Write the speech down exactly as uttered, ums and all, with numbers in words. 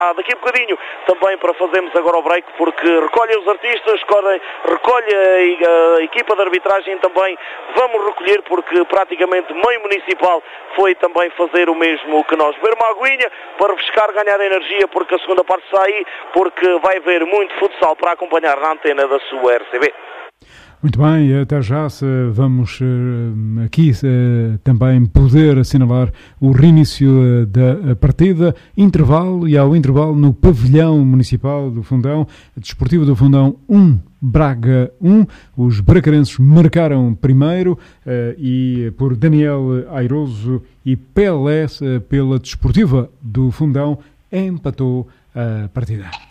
Ah, daqui a bocadinho também para fazermos agora o break, porque recolhem os artistas, recolhe, recolhe a, a equipa de arbitragem também. Vamos recolher porque praticamente meio municipal foi também fazer o mesmo que nós. Beber uma aguinha para refrescar, ganhar energia, porque a segunda parte está aí, porque vai haver muito futsal para acompanhar na antena da sua R C B. Muito bem, até já vamos aqui também poder assinalar o reinício da partida, intervalo, e ao intervalo no pavilhão municipal do Fundão, Desportivo do Fundão um, Braga um, os bracarenses marcaram primeiro e por Daniel Airoso e Pelé pela Desportiva do Fundão empatou a partida.